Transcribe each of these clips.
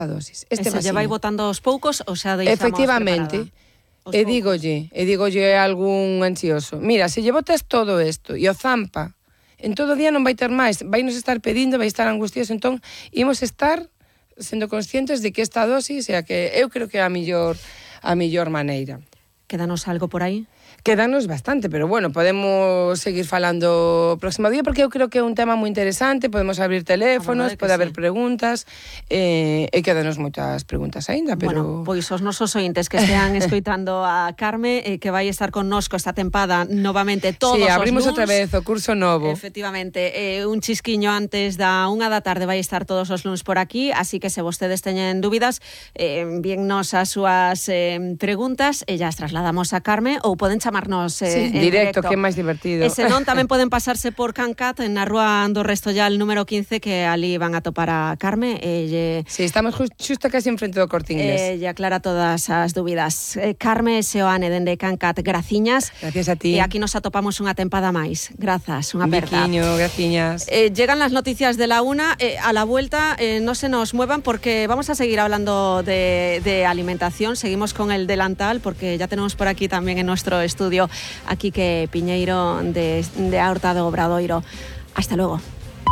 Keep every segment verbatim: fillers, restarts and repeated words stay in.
dosis. Este e se lle vai botando aos poucos ou xa deixamos efectivamente, preparada? e dígolle, e dígolle a algún ansioso, mira, se lle botas todo isto e o zampa, en todo o día non vai ter máis, vai nos estar pedindo, vai estar angustioso, entón imos estar sendo conscientes de que esta dosis é a que eu creo que é a mellor a mellor maneira. Quédanos algo por aí? Quédanos bastante, pero bueno, podemos seguir falando o próximo día porque eu creo que é un tema moi interesante, podemos abrir teléfonos, pode haber sí. preguntas, eh, e quédanos moitas preguntas aínda, pero... Bueno, pois os nosos ointes que estean escoitando a Carme, eh, que vai estar connosco esta tempada novamente todos sí, abrimos os luns. outra vez o curso novo. Efectivamente, eh, un chisquiño antes da unha da tarde vai estar todos os luns por aquí, así que se vostedes teñen dúbidas, eh, viennos as súas eh, preguntas e ya as trasladamos a Carme ou poden chamar chamarnos eh, sí, en directo, directo. Que é máis divertido. E senón tamén poden pasarse por Cancat na rúa Ando Restollal número quince, que ali van a topar a Carme e lle... Sí, estamos just, xusto casi enfrente do Corte Inglés. E lle aclara todas as dúbidas. Eh, Carme Seoane dende Cancat, graciñas. Gracias a ti. E aquí nos atopamos unha tempada máis. Grazas, unha aperta. Un biquiño, graciñas. Eh, llegan las noticias de la una, eh, a la vuelta eh, no se nos muevan porque vamos a seguir hablando de, de alimentación. Seguimos con el delantal porque ya tenemos por aquí también en nuestro estudio a Quique Piñeiro de, de Horta de Obradoiro. Hasta luego.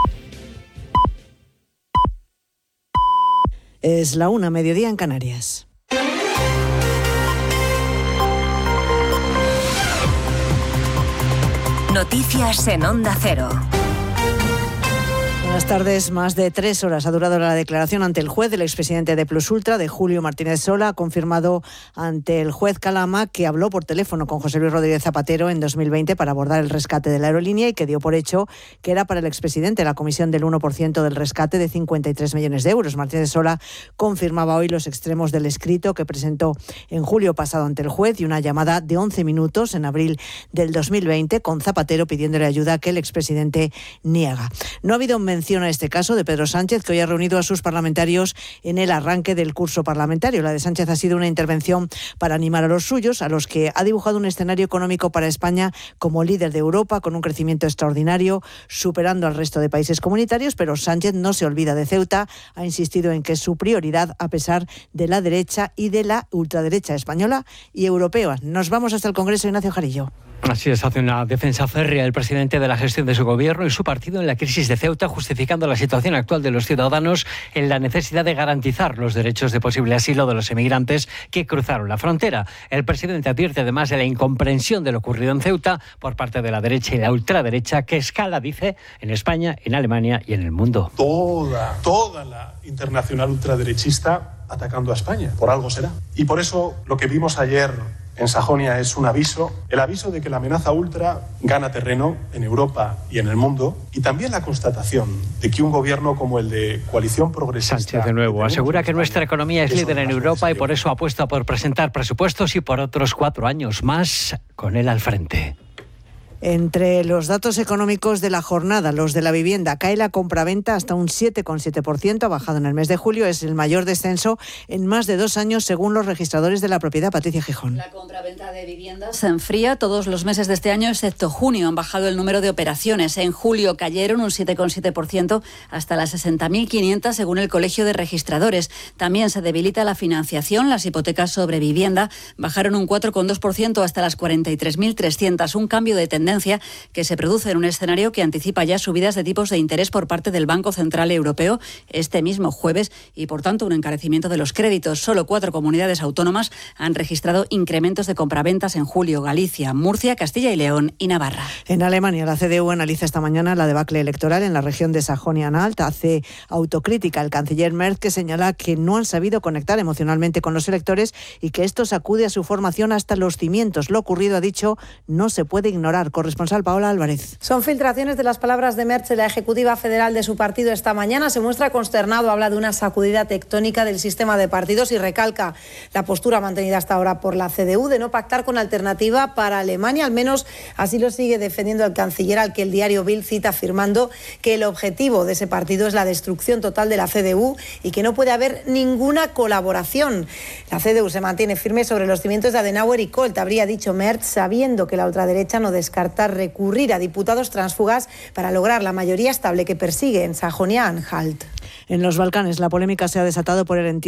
Es la una, mediodía en Canarias. Noticias en Onda Cero. Buenas tardes. Más de tres horas ha durado la declaración ante el juez del expresidente de Plus Ultra, de Julio Martínez Sola. Ha confirmado ante el juez Calama que habló por teléfono con José Luis Rodríguez Zapatero en dos mil veinte para abordar el rescate de la aerolínea y que dio por hecho que era para el expresidente la comisión del uno por ciento del rescate de cincuenta y tres millones de euros. Martínez Sola confirmaba hoy los extremos del escrito que presentó en julio pasado ante el juez y una llamada de once minutos en abril del dos mil veinte con Zapatero pidiéndole ayuda que el expresidente niega. No ha habido mención a este caso de Pedro Sánchez, que hoy ha reunido a sus parlamentarios en el arranque del curso parlamentario. La de Sánchez ha sido una intervención para animar a los suyos, a los que ha dibujado un escenario económico para España como líder de Europa, con un crecimiento extraordinario, superando al resto de países comunitarios, pero Sánchez no se olvida de Ceuta, ha insistido en que es su prioridad a pesar de la derecha y de la ultraderecha española y europea. Nos vamos hasta el Congreso, Ignacio Jarillo. Así es, hace una defensa férrea el presidente de la gestión de su gobierno y su partido en la crisis de Ceuta, justificando la situación actual de los ciudadanos en la necesidad de garantizar los derechos de posible asilo de los emigrantes que cruzaron la frontera. El presidente advierte además de la incomprensión de lo ocurrido en Ceuta por parte de la derecha y la ultraderecha, que escala, dice, en España, en Alemania y en el mundo. Toda, toda la internacional ultraderechista atacando a España, por algo será. Y por eso lo que vimos ayer en Sajonia es un aviso, el aviso de que la amenaza ultra gana terreno en Europa y en el mundo, y también la constatación de que un gobierno como el de Coalición Progresista... Sánchez de nuevo asegura que nuestra economía es líder en Europa y por eso apuesta por presentar presupuestos y por otros cuatro años más con él al frente. Entre los datos económicos de la jornada, los de la vivienda, cae la compraventa hasta un siete coma siete por ciento, ha bajado en el mes de julio, es el mayor descenso en más de dos años según los registradores de la propiedad. Patricia Gijón. La compraventa de viviendas se enfría todos los meses de este año, excepto junio. Han bajado el número de operaciones. En julio cayeron un siete coma siete por ciento hasta las sesenta mil quinientas según el Colegio de Registradores. También se debilita la financiación. Las hipotecas sobre vivienda bajaron un cuatro coma dos por ciento hasta las cuarenta y tres mil trescientas, un cambio de tendencia que se produce en un escenario que anticipa ya subidas de tipos de interés por parte del Banco Central Europeo este mismo jueves y, por tanto, un encarecimiento de los créditos. Solo cuatro comunidades autónomas han registrado incrementos de compraventas en julio: Galicia, Murcia, Castilla y León y Navarra. En Alemania, la C D U analiza esta mañana la debacle electoral en la región de Sajonia-Anhalt. Hace autocrítica el canciller Merz, que señala que no han sabido conectar emocionalmente con los electores y que esto sacude a su formación hasta los cimientos. Lo ocurrido, ha dicho, no se puede ignorar. Corresponsal Paola Álvarez. Son filtraciones de las palabras de Merz en la Ejecutiva Federal de su partido esta mañana. Se muestra consternado, habla de una sacudida tectónica del sistema de partidos y recalca la postura mantenida hasta ahora por la C D U de no pactar con alternativa para Alemania. Al menos así lo sigue defendiendo el canciller, al que el diario Bild cita afirmando que el objetivo de ese partido es la destrucción total de la C D U y que no puede haber ninguna colaboración. La C D U se mantiene firme sobre los cimientos de Adenauer y Kohl, habría dicho Merz, sabiendo que la ultraderecha no descarta recurrir a diputados tránsfugas para lograr la mayoría estable que persigue en Sajonia-Anhalt. En los Balcanes, la polémica se ha desatado por el entierro